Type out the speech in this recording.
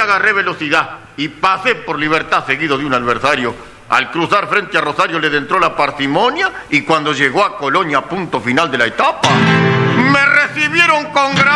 agarré velocidad y pasé por Libertad seguido de un adversario. Al cruzar frente a Rosario le entró la parsimonia y cuando llegó a Colonia, punto final de la etapa, me recibieron con gran